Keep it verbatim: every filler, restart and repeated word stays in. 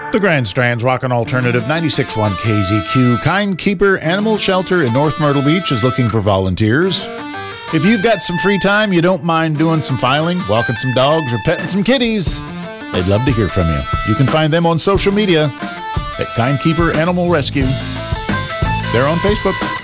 The Grand Strand's Rockin' Alternative ninety-six point one K Z Q. Kind Keeper Animal Shelter in North Myrtle Beach is looking for volunteers. If you've got some free time, you don't mind doing some filing, walking some dogs, or petting some kitties, they'd love to hear from you. You can find them on social media at Kind Keeper Animal Rescue. They're on Facebook.